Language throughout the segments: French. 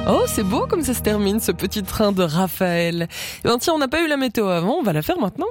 Oh, c'est beau comme ça se termine, ce petit train de Raphaël. Et ben tiens, on n'a pas eu la météo avant, on va la faire maintenant.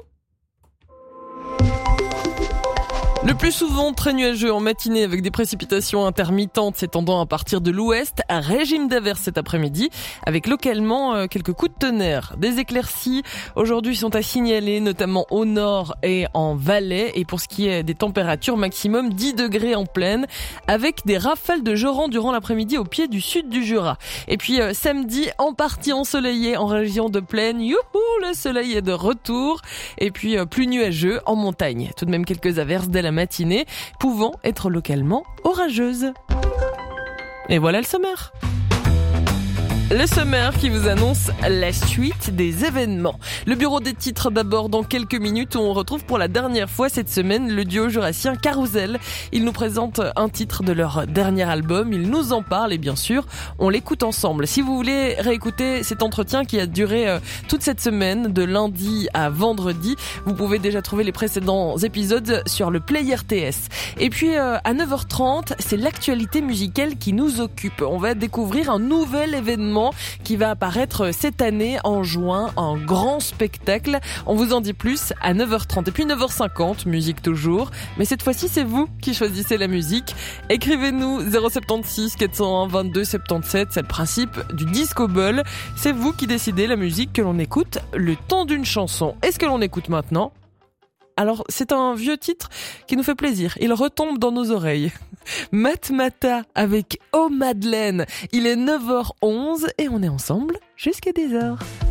Le plus souvent très nuageux en matinée avec des précipitations intermittentes s'étendant à partir de l'ouest, un régime d'averses cet après-midi avec localement quelques coups de tonnerre. Des éclaircies aujourd'hui sont à signaler notamment au nord et en Valais, et pour ce qui est des températures maximum 10 degrés en plaine avec des rafales de geran durant l'après-midi au pied du sud du Jura. Et puis samedi en partie ensoleillé en région de plaine, youhou, le soleil est de retour, et puis plus nuageux en montagne. Tout de même quelques averses dès la matinée, pouvant être localement orageuses. Et voilà le sommaire. Le sommaire qui vous annonce la suite des événements. Le bureau des titres d'abord dans quelques minutes où on retrouve pour la dernière fois cette semaine le duo jurassien Carousel. Ils nous présentent un titre de leur dernier album, ils nous en parlent et bien sûr on l'écoute ensemble. Si vous voulez réécouter cet entretien qui a duré toute cette semaine de lundi à vendredi, vous pouvez déjà trouver les précédents épisodes sur le Play RTS. Et puis à 9h30, c'est l'actualité musicale qui nous occupe. On va découvrir un nouvel événement qui va apparaître cette année en juin, un grand spectacle. On vous en dit plus à 9h30. Et puis 9h50, musique toujours. Mais cette fois-ci, c'est vous qui choisissez la musique. Écrivez-nous 076 401 22 77. C'est le principe du Disco Ball. C'est vous qui décidez la musique que l'on écoute le temps d'une chanson. Est-ce que l'on écoute maintenant ? Alors, c'est un vieux titre qui nous fait plaisir. Il retombe dans nos oreilles. Matmata avec Oh Madeleine. Il est 9h11 et on est ensemble jusqu'à 10h.